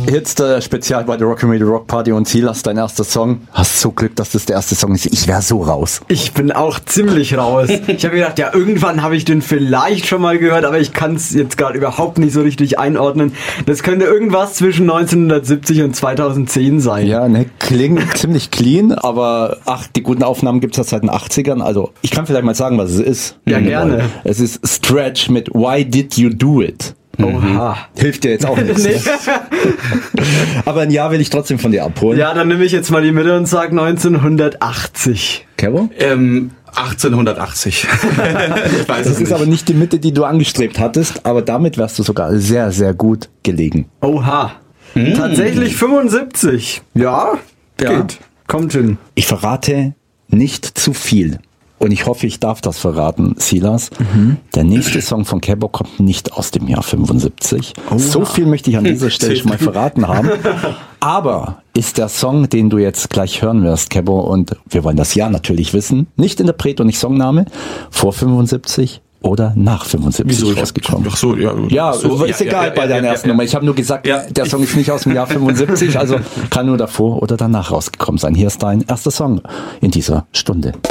Jetzt spezial bei der Rock'n'Radio Rock Party und Silas, dein erster Song. Hast so Glück, dass das der erste Song ist. Ich wäre so raus. Ich bin auch ziemlich raus. Ich habe gedacht, ja, irgendwann habe ich den vielleicht schon mal gehört, aber ich kann es jetzt gerade überhaupt nicht so richtig einordnen. Das könnte irgendwas zwischen 1970 und 2010 sein. Ja, ne, klingt ziemlich clean, aber die guten Aufnahmen gibt's ja seit den 80ern. Also ich kann vielleicht mal sagen, was es ist. Ja, gerne. Es ist Stretch mit Why Did You Do It? Oha. Hilft dir jetzt auch nichts. Nee. Aber ein Jahr will ich trotzdem von dir abholen. Ja, dann nehme ich jetzt mal die Mitte und sage 1980. Kevo? 1880. Ich weiß Das ist aber nicht die Mitte, die du angestrebt hattest, aber damit wärst du sogar sehr, sehr gut gelegen. Oha. Tatsächlich 75. Ja, geht. Kommt hin. Ich verrate nicht zu viel. Und ich hoffe, ich darf das verraten, Silas. Der nächste Song von Kevo kommt nicht aus dem Jahr 75. So viel möchte ich an dieser Stelle schon mal verraten haben. Aber ist der Song, den du jetzt gleich hören wirst, Kevo, und wir wollen das Jahr natürlich wissen, nicht Interpret und nicht Songname, vor 75 oder nach 75 rausgekommen. Ach so, ja. Ja, so, ist egal bei deiner ersten Nummer. Ich habe nur gesagt, der Song ist nicht aus dem Jahr 75, also kann nur davor oder danach rausgekommen sein. Hier ist dein erster Song in dieser Stunde.